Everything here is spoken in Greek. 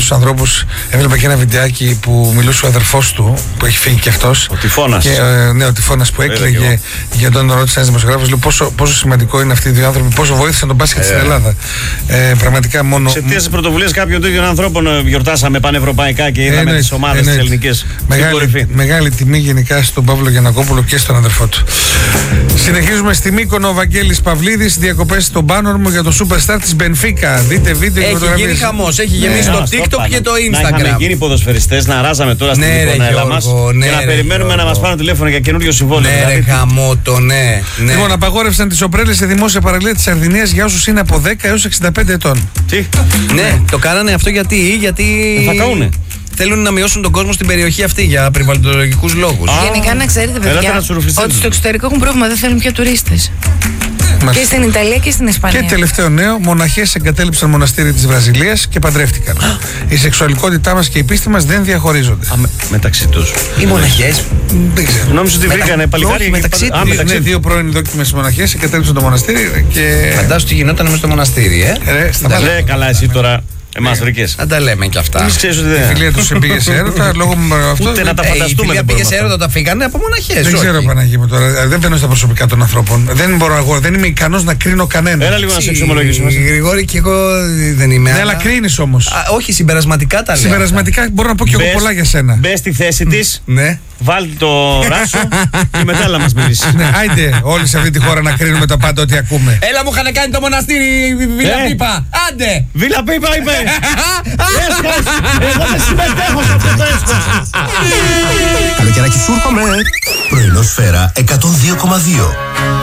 αυτούς τους ανθρώπους. Έβλεπα και ένα βιντεάκι που μιλούσε ο αδερφός του, που έχει φύγει και αυτός. Ο Τυφώνας. Ναι, ο Τυφώνας που έκλαιγε για τον ρώτησε ένας δημοσιογράφος. Λέει πόσο σημαντικό είναι αυτοί οι δύο άνθρωποι, πόσο βοήθησαν τον μπάσκετ στην Ελλάδα. Πραγματικά μόνο. Σε τέτοιες πρωτοβουλίες κάποιων τέτοιων ανθρώπων γιορτάσαμε πανευρωπαϊκά και είδαμε τις ομάδες τις ελληνικές. Μεγάλη τιμή γενικά στον Παύλο Γιαννακόπουλο και στον αδερφό του. Συνεχίζουμε στη Μύκονο. Ο Βαγγέλης Παυλίδης, διακοπές στον Πάνορμο για το Superstar της Μπενφίκα. Δείτε βίντεο. Έχει γίνει χαμός, έχει γεμίσει το TikTok και το Instagram. Να είχαμε γίνει ποδοσφαιριστές, να ράζαμε τώρα στην Μύκονο μας και να περιμένουμε να μας πάρουν τηλέφωνο για καινούριο συμβόλαιο. Ναι, ρε χαμότο, ναι. Λοιπόν, απαγόρευσαν τις ομπρέλες σε δημόσια παραλία της Σαρδινίας για όσους είναι από 10 έως 65 ετών. Τι? Ναι, το κάνανε αυτό γιατί. Θα καούνε. Θέλουν να μειώσουν τον κόσμο στην περιοχή αυτή για περιβαλλοντολογικούς λόγους. Γενικά να ξέρετε, παιδιά, ότι στο εξωτερικό έχουν πρόβλημα, δεν θέλουν πια τουρίστες. Και στην Ιταλία και στην Ισπανία. Και τελευταίο νέο, μοναχές εγκατέλειψαν μοναστήρι της Βραζιλίας και παντρεύτηκαν. Η σεξουαλικότητά μας και η πίστη μας δεν διαχωρίζονται. Μεταξύ τους. Οι μοναχές. Δεν ξέρω. Νόμιζα ότι βρήκανε παλικάρια μεταξύ τους. Ναι, δύο πρώην δόκιμες μοναχές εγκατέλειψαν το μοναστήρι και. Φαντάσου τι γινόταν μες στο μοναστήρι, Λέει καλά εσύ τώρα. Εμάς βρήκες. Να τα λέμε κι αυτά. Εμείς ξέρεις ότι Η φιλία τους πήγε σε έρωτα λόγω αυτού. Ούτε να τα Η φανταστούμε. φιλία πήγε σε έρωτα, τα φύγανε από μοναχές. Δεν ξέρω, Παναγί μου τώρα. Δεν μπαίνω στα προσωπικά των ανθρώπων. Δεν είμαι ικανός να κρίνω κανέναν. Έλα λίγο να σε εξομολογήσουμε. Γρηγόρη, και εγώ δεν είμαι. Ναι, αλλά κρίνεις όμως. Όχι, συμπερασματικά τα λέω. Συμπερασματικά μπορώ να πω και εγώ πολλά για σένα. Μπες στη θέση της. Ναι. Βάλτε το ράσο και μετά να μας μιλήσει. Ναι, άιντε όλοι σε αυτή τη χώρα να κρίνουμε τα πάντα ό,τι ακούμε. Έλα μου είχαν κάνει το μοναστήρι Βίλα Πίπα. Άντε! Βίλα Πίπα είπε! Έσχος! Εγώ δεν συμμετέχω σε αυτό το έσχος! Καλοκαιράκι σου έρχομαι. Πρωινό Σφαίρα 102,2.